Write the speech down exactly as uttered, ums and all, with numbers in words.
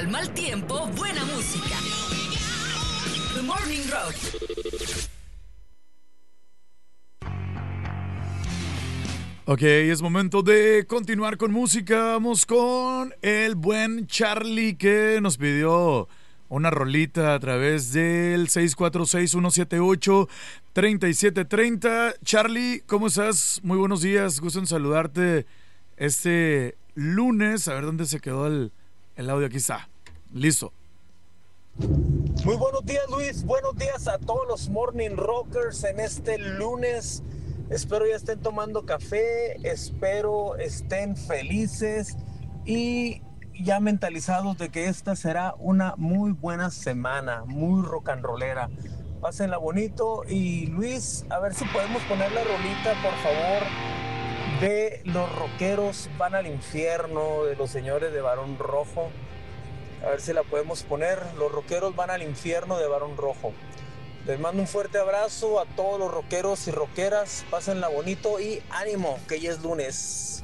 al mal tiempo, buena música. The Morning Rock. Ok, es momento de continuar con música. Vamos con el buen Charlie que nos pidió una rolita a través del seis cuatro seis, uno siete ocho, tres siete tres cero. Charlie, ¿cómo estás? Muy buenos días, gusto en saludarte este lunes. A ver dónde se quedó el, el audio. Aquí está, listo. Muy buenos días, Luis. Buenos días a todos los Morning Rockers en este lunes. Espero ya estén tomando café, espero estén felices y ya mentalizados de que esta será una muy buena semana, muy rock and rollera. Pásenla bonito. Y Luis, a ver si podemos poner la rolita, por favor, de Los Rockeros Van al Infierno, de los señores de Barón Rojo. A ver si la podemos poner. Los Rockeros Van al Infierno de Barón Rojo. Les mando un fuerte abrazo a todos los rockeros y rockeras. Pásenla bonito y ánimo, que ya es lunes.